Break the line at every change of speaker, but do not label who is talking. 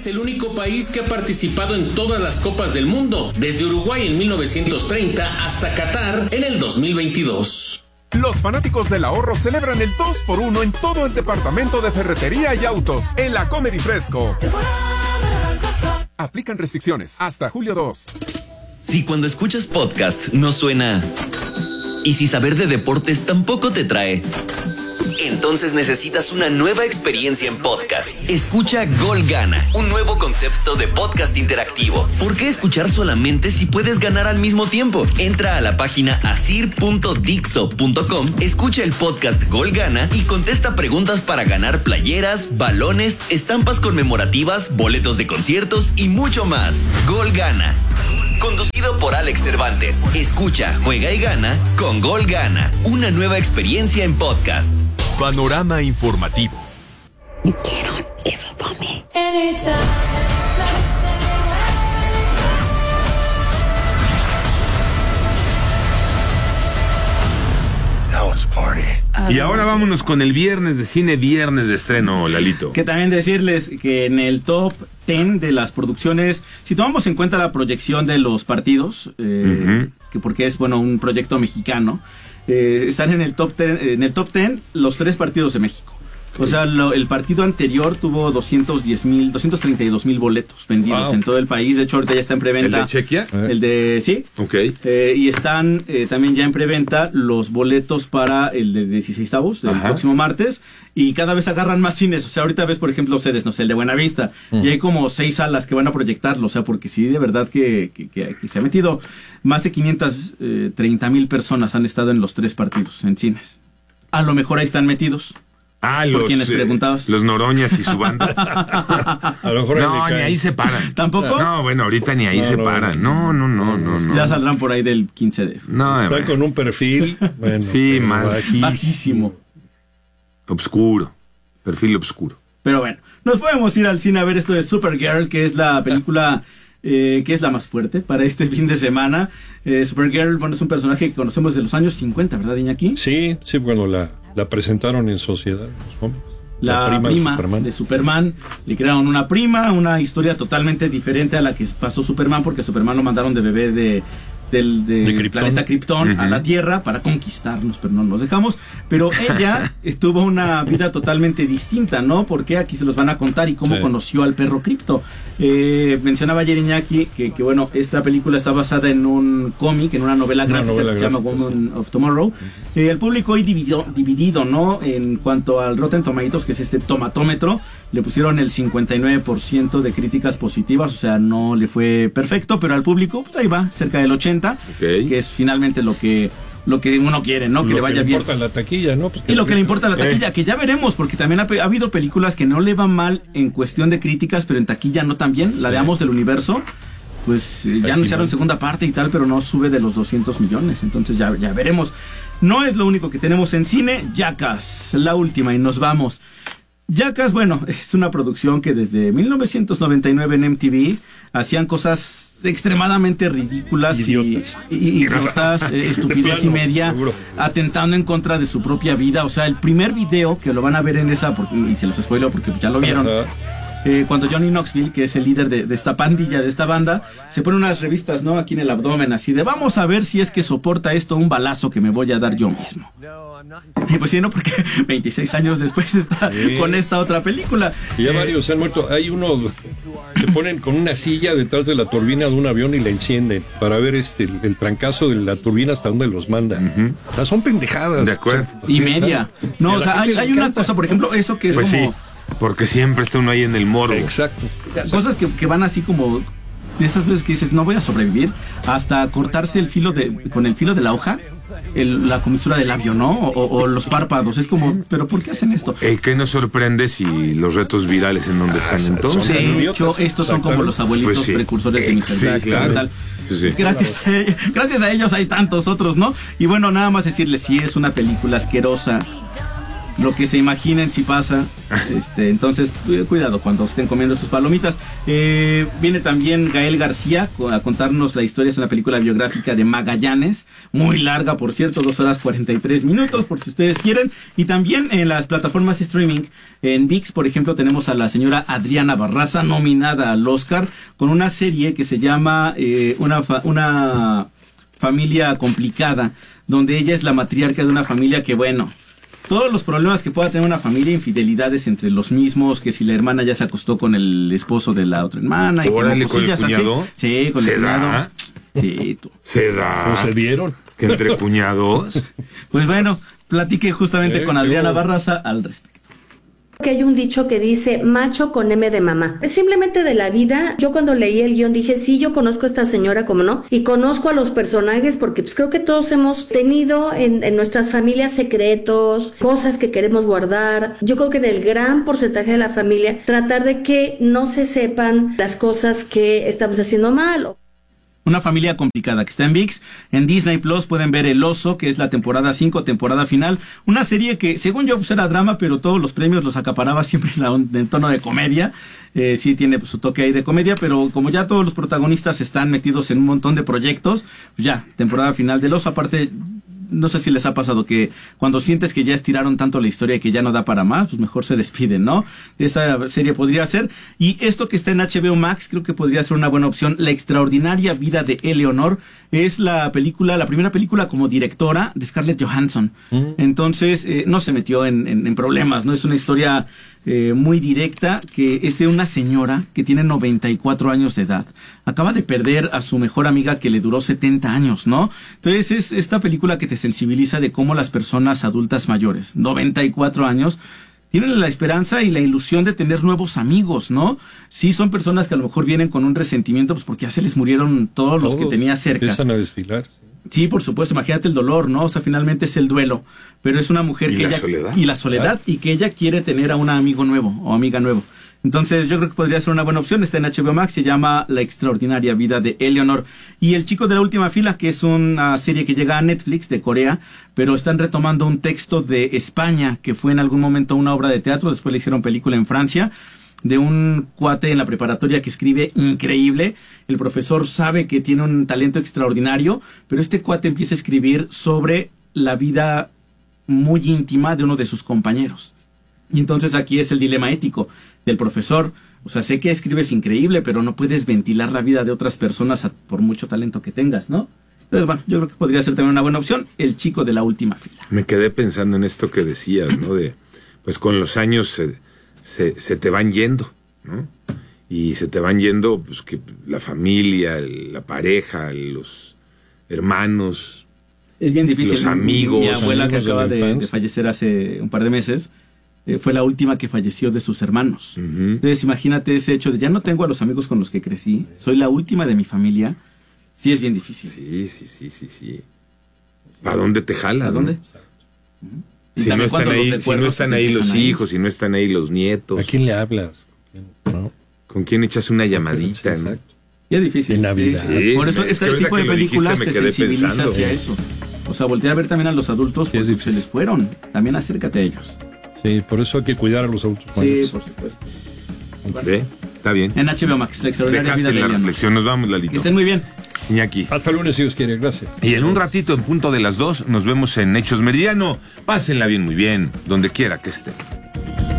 es el único país que ha participado en todas las Copas del Mundo, desde Uruguay en 1930 hasta Qatar en el 2022.
Los fanáticos del ahorro celebran el 2x1 en todo el departamento de ferretería y autos en la Comer y Fresco. Aplican restricciones hasta julio 2.
Si cuando escuchas podcast no suena y si saber de deportes tampoco te trae, entonces necesitas una nueva experiencia en podcast. Escucha Gol Gana, un nuevo concepto de podcast interactivo. ¿Por qué escuchar solamente si puedes ganar al mismo tiempo? Entra a la página asir.dixo.com, escucha el podcast Gol Gana y contesta preguntas para ganar playeras, balones, estampas conmemorativas, boletos de conciertos y mucho más. Gol Gana, conducido por Alex Cervantes. Escucha, juega y gana con Gol Gana, una nueva experiencia en podcast.
Panorama informativo.
You cannot give up on me.
Now it's a party.
Y ahora vámonos con el viernes de cine, viernes de estreno, Lalito.
Que también decirles que en el top 10 de las producciones, si tomamos en cuenta la proyección de los partidos, que porque es un proyecto mexicano, están en el top 10 los 3 partidos de México. O sea, el partido anterior tuvo 232,000 boletos vendidos en todo el país. De hecho, ahorita ya está en preventa.
¿El de Chequia?
Sí.
Ok.
Y están también ya en preventa los boletos para el de 16avos del próximo martes. Y cada vez agarran más cines. O sea, ahorita ves, por ejemplo, sedes, no sé, el de Buenavista. Y hay como 6 salas que van a proyectarlo. O sea, porque sí, de verdad que se ha metido. Más de 530,000 personas han estado en los 3 partidos en cines. A lo mejor ahí están metidos. ¿Por quienes preguntabas?
Los Noroñas y su banda.
A lo mejor
no, ni ahí se paran.
¿Tampoco?
No, bueno, ahorita ni ahí se paran. No.
Ya saldrán por ahí del 15 de...
No,
están con un perfil,
sí, más
bajísimo.
Obscuro. Perfil obscuro.
Pero bueno, nos podemos ir al cine a ver esto de Supergirl, que es la película... que es la más fuerte para este fin de semana. Supergirl, es un personaje que conocemos de los años 50, ¿verdad, Iñaki?
Sí, bueno, la presentaron en Sociedad, los hombres.
La prima de Superman. Le crearon una prima, una historia totalmente diferente a la que pasó Superman, porque Superman lo mandaron de bebé del planeta Krypton a la Tierra para conquistarnos, pero no nos dejamos. Pero ella tuvo una vida totalmente distinta, ¿no? Porque aquí se los van a contar y cómo conoció al perro Krypto. Mencionaba ayer Iñaki que esta película está basada en un cómic, en una novela gráfica que se llama Woman of Tomorrow. El público hoy dividido, ¿no? En cuanto al Rotten Tomatoes, que es este tomatómetro, le pusieron el 59% de críticas positivas, o sea, no le fue perfecto, pero al público, pues ahí va, cerca del 80%, que es finalmente lo que uno quiere, ¿no? Que le vaya bien.
Lo que le importa la taquilla, ¿no? Pues
y lo que le importa la taquilla, que ya veremos, porque también ha habido películas que no le van mal en cuestión de críticas, pero en taquilla no tan bien. La de Amos del Universo, pues ya anunciaron segunda parte y tal, pero no sube de los 200 millones. Entonces ya veremos. No es lo único que tenemos en cine. Jackass, la última, y nos vamos. Jackass, es una producción que desde 1999 en MTV hacían cosas extremadamente ridículas y idiotas, estupidez y media, atentando en contra de su propia vida. O sea, el primer video que lo van a ver en esa, y se los spoilo porque ya lo vieron, cuando Johnny Knoxville, que es el líder de esta pandilla, de esta banda, se pone unas revistas, ¿no? Aquí en el abdomen, así de vamos a ver si es que soporta esto un balazo que me voy a dar yo mismo. Y pues sí, ¿no? Porque 26 años después está con esta otra película.
Y ya varios se han muerto. Hay uno, se ponen con una silla detrás de la turbina de un avión y la encienden para ver el trancazo de la turbina hasta donde los mandan. O sea, son pendejadas.
De acuerdo.
Y media. No, o sea, hay una cosa, por ejemplo, eso que es
pues
como...
Sí, porque siempre está uno ahí en el morbo.
Exacto.
Cosas que van así como... De esas veces que dices, no voy a sobrevivir, hasta cortarse el filo con el filo de la hoja, la comisura del labio, ¿no? O los párpados. Es como, ¿pero por qué hacen esto?
¿Qué nos sorprende si los retos virales en donde están entonces?
De hecho, estos son como los abuelitos precursores de Mr.
Sí, claro.
Tal. Sí. Gracias a ellos hay tantos otros, ¿no? Y bueno, nada más decirles, si es una película asquerosa, lo que se imaginen si pasa. Entonces, cuidado cuando estén comiendo sus palomitas. Viene también Gael García a contarnos la historia. Es una película biográfica de Magallanes, muy larga, por cierto, 2 horas 43 minutos, por si ustedes quieren. Y también en las plataformas streaming, en ViX, por ejemplo, tenemos a la señora Adriana Barraza, nominada al Oscar, con una serie que se llama una familia complicada, donde ella es la matriarca de una familia que, bueno, todos los problemas que pueda tener una familia, infidelidades entre los mismos, que si la hermana ya se acostó con el esposo de la otra hermana.
Órale, ¿con el cuñado?
Así. Sí, con el cuñado. Sí, tú.
¿Se da?
¿Cómo se dieron?
¿Que entre cuñados?
Pues bueno, platiqué justamente con Adriana Barraza al respecto.
Que hay un dicho que dice macho con M de mamá. Es simplemente de la vida. Yo cuando leí el guión dije, sí, yo conozco a esta señora, ¿cómo no? Y conozco a los personajes porque pues creo que todos hemos tenido en nuestras familias secretos, cosas que queremos guardar. Yo creo que en el gran porcentaje de la familia, tratar de que no se sepan las cosas que estamos haciendo mal.
Una familia complicada, que está en ViX. En Disney Plus pueden ver El Oso, que es la temporada 5, temporada final. Una serie que, según yo, pues era drama, pero todos los premios los acaparaba siempre en tono de comedia. Sí tiene pues, su toque ahí de comedia, pero como ya todos los protagonistas están metidos en un montón de proyectos, pues ya, temporada final del Oso. Aparte, no sé si les ha pasado que cuando sientes que ya estiraron tanto la historia y que ya no da para más, pues mejor se despiden, ¿no? Esta serie podría ser. Y esto que está en HBO Max, creo que podría ser una buena opción. La extraordinaria vida de Eleanor es la primera película como directora de Scarlett Johansson. Entonces, no se metió en problemas, ¿no? Es una historia muy directa, que es de una señora que tiene 94 años de edad. Acaba de perder a su mejor amiga que le duró 70 años, ¿no? Entonces es esta película que te sensibiliza de cómo las personas adultas mayores, 94 años, tienen la esperanza y la ilusión de tener nuevos amigos, ¿no? Sí, son personas que a lo mejor vienen con un resentimiento, pues porque ya se les murieron todos los que tenía cerca.
Empiezan a desfilar.
Sí, por supuesto, imagínate el dolor, ¿no? O sea, finalmente es el duelo, pero es una mujer
¿Y
que
la
ella...
soledad?
Y la soledad, y que ella quiere tener a un amigo nuevo o amiga nuevo. Entonces yo creo que podría ser una buena opción. Está en HBO Max, se llama La extraordinaria vida de Eleanor. Y El chico de la última fila, que es una serie que llega a Netflix de Corea, pero están retomando un texto de España, que fue en algún momento una obra de teatro, después le hicieron película en Francia, de un cuate en la preparatoria que escribe increíble. El profesor sabe que tiene un talento extraordinario, pero este cuate empieza a escribir sobre la vida muy íntima de uno de sus compañeros. Y entonces aquí es el dilema ético del profesor. O sea, sé que escribes increíble, pero no puedes ventilar la vida de otras personas por mucho talento que tengas, ¿no? Entonces, bueno, yo creo que podría ser también una buena opción. El chico de la última fila.
Me quedé pensando en esto que decías, ¿no? Pues con los años se te van yendo, ¿no? Y se te van yendo, pues, que la familia, la pareja, los hermanos.
Es bien difícil.
Los amigos.
Mi abuela, que
amigos
acaba
de la
de
infancia.
fallecer hace un par de meses, fue la última que falleció de sus hermanos. Entonces, imagínate ese hecho de ya no tengo a los amigos con los que crecí, soy la última de mi familia. Sí, es bien difícil.
Sí. ¿Para dónde te jalas?
¿A dónde?
¿No?
Y
Si no
también
están
cuando
ahí,
los recuerdos
están
te
ahí
empiezan
los
a ir.
hijos, si no están ahí los nietos.
¿A quién le hablas? ¿No?
¿Con quién echas una llamadita?
Sí,
¿no?
exacto.
Y es difícil.
En Navidad.
Sí,
Por eso
es que
este
ahorita
tipo de
que lo dijiste
películas
me
te
quedé
sensibiliza
pensando.
hacia eso. O sea, voltea a ver también a los adultos
Sí, es
porque se
difícil.
les fueron. También acércate a ellos.
Sí, por eso hay que cuidar a los adultos
Sí,
mayores.
por supuesto.
¿Ve? Está bien.
En HBO Max, la extraordinaria vida
Dejaste
de
la
Eleanor.
reflexión. Nos vamos,
Que
Lalito.
estén muy bien.
Iñaki.
Hasta el lunes, si Dios quiere. Gracias.
Y en un ratito, en punto de las 2, nos vemos en Hechos Meridiano. Pásenla bien, muy bien, donde quiera que estén.